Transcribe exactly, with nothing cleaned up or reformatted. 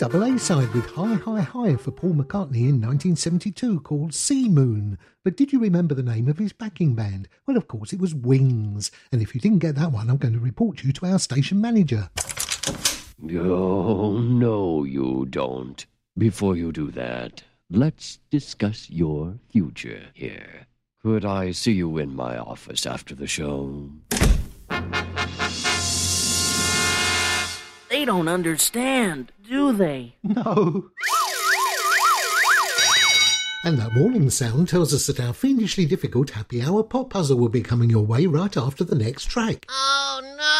double A-side with Hi Hi Hi for Paul McCartney in nineteen seventy-two called Sea Moon. But did you remember the name of his backing band? Well, of course, it was Wings. And if you didn't get that one, I'm going to report you to our station manager. Oh, no, you don't. Before you do that, let's discuss your future here. Could I see you in my office after the show? They don't understand, do they? No. And that warning sound tells us that our fiendishly difficult happy hour pop puzzle will be coming your way right after the next track. Oh, no!